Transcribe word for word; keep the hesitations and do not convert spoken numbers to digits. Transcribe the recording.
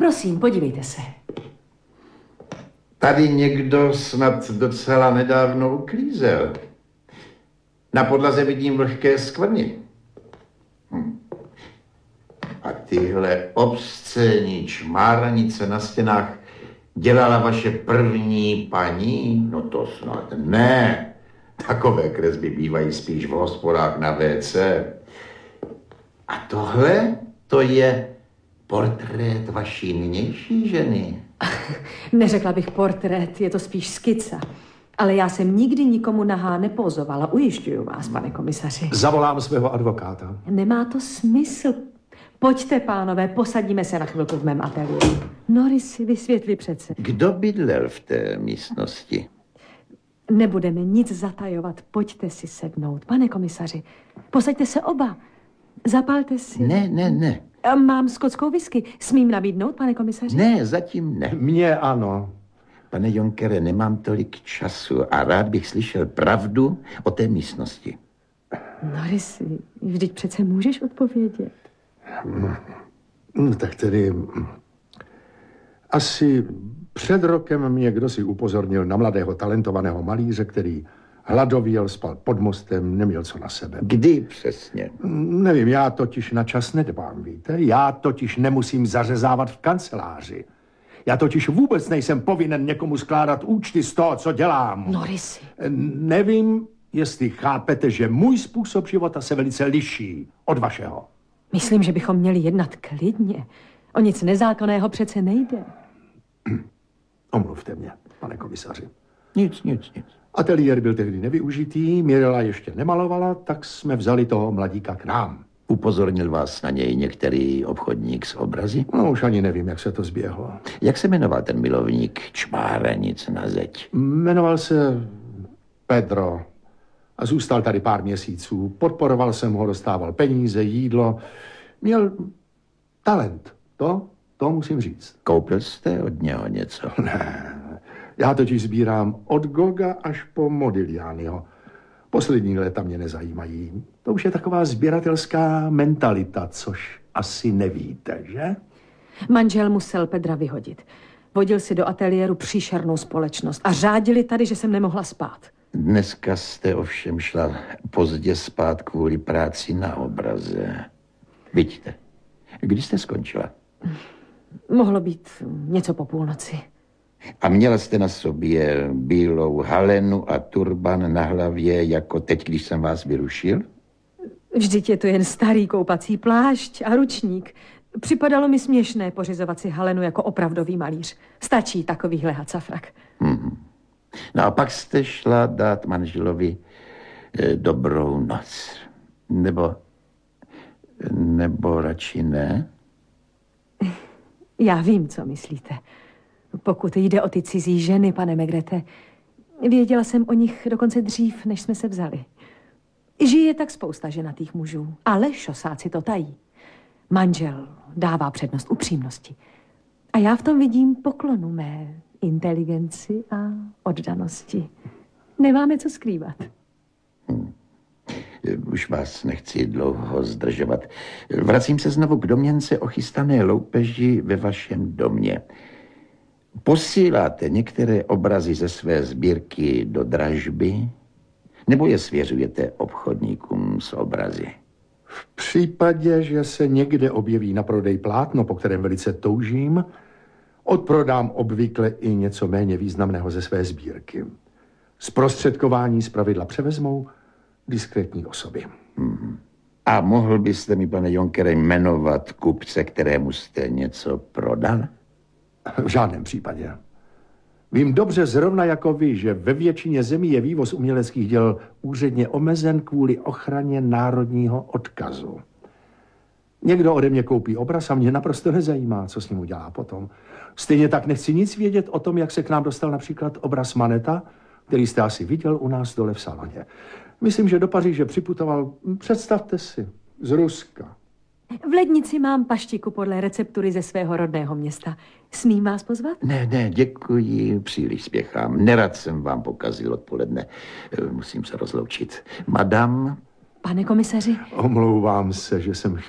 Prosím, podívejte se. Tady někdo snad docela nedávno uklízel. Na podlaze vidím vlhké skvrny. Hm. A tyhle obscénní čmáranice na stěnách dělala vaše první paní? No to snad ne. Takové kresby bývají spíš v hospodách na vé cé. A tohle, to je portrét vaší nynější ženy. Neřekla bych portrét, je to spíš skica. Ale já jsem nikdy nikomu nahá nepózovala, ujišťuju vás, pane komisaři. Zavolám svého advokáta. Nemá to smysl. Pojďte, pánové, posadíme se na chvilku v mém ateliéru. Norisi, vysvětli přece. Kdo bydlel v té místnosti? Nebudeme nic zatajovat, pojďte si sednout, pane komisaři. Posaďte se oba. Zapalte si. Ne, ne, ne. Mám skotskou whisky. Smím nabídnout, pane komisaři? Ne, zatím ne. Mně ano. Pane Junckere, nemám tolik času a rád bych slyšel pravdu o té místnosti. Norisi, vždyť přece můžeš odpovědět. No, tak tedy asi před rokem mě kdo si upozornil na mladého talentovaného malíře, který hladověl, spal pod mostem, neměl co na sebe. Kdy přesně? Nevím, já totiž na čas nedbám, víte? Já totiž nemusím zařezávat v kanceláři. Já totiž vůbec nejsem povinen někomu skládat účty z toho, co dělám. Norisi. Nevím, jestli chápete, že můj způsob života se velice liší od vašeho. Myslím, že bychom měli jednat klidně. O nic nezákonného přece nejde. Omluvte mě, pane komisaři. Nic, nic, nic. Ateliér byl tehdy nevyužitý, Mirela ještě nemalovala, tak jsme vzali toho mladíka k nám. Upozornil vás na něj některý obchodník s obrazy? No už ani nevím, jak se to zběhlo. Jak se jmenoval ten milovník čmáranic na zeď? Jmenoval se Pedro a zůstal tady pár měsíců. Podporoval jsem ho, dostával peníze, jídlo. Měl talent, to, to musím říct. Koupil jste od něho něco? Ne, já totiž sbírám od Goga až po Modiglianiho. Poslední léta mě nezajímají. To už je taková sběratelská mentalita, což asi nevíte, že? Manžel musel Pedra vyhodit. Vodil si do ateliéru příšernou společnost a řádili tady, že jsem nemohla spát. Dneska jste ovšem šla pozdě spát kvůli práci na obraze. Vidíte, kdy jste skončila? Mohlo být něco po půlnoci. A měla jste na sobě bílou halenu a turban na hlavě, jako teď, když jsem vás vyrušil? Vždyť je to jen starý koupací plášť a ručník. Připadalo mi směšné pořizovat si halenu jako opravdový malíř. Stačí takovýhle hacafrak. Mm-hmm. No a pak jste šla dát manželovi e, dobrou noc. Nebo, nebo radši ne? Já vím, co myslíte. Pokud jde o ty cizí ženy, pane Megrete, věděla jsem o nich dokonce dřív, než jsme se vzali. Žije tak spousta ženatých mužů, ale šosáci to tají. Manžel dává přednost upřímnosti. A já v tom vidím poklonu mé inteligenci a oddanosti. Nemáme co skrývat. Hmm. Už vás nechci dlouho zdržovat. Vracím se znovu k domněnce o chystané loupeži ve vašem domě. Posíláte některé obrazy ze své sbírky do dražby, nebo je svěřujete obchodníkům s obrazy? V případě, že se někde objeví na prodej plátno, po kterém velice toužím, odprodám obvykle i něco méně významného ze své sbírky. Zprostředkování zpravidla převezmou diskrétní osoby. Hmm. A mohl byste mi, pane Junckere, jmenovat kupce, kterému jste něco prodal? V žádném případě. Vím dobře zrovna jako vy, že ve většině zemí je vývoz uměleckých děl úředně omezen kvůli ochraně národního odkazu. Někdo ode mě koupí obraz a mě naprosto nezajímá, co s ním udělá potom. Stejně tak nechci nic vědět o tom, jak se k nám dostal například obraz Maneta, který jste asi viděl u nás dole v saloně. Myslím, že do Paříže připutoval, představte si, z Ruska. V lednici mám paštiku podle receptury ze svého rodného města. Smím vás pozvat? Ne, ne, děkuji, příliš spěchám. Nerad jsem vám pokazil odpoledne. Musím se rozloučit. Madam? Pane komisaři? Omlouvám se, že jsem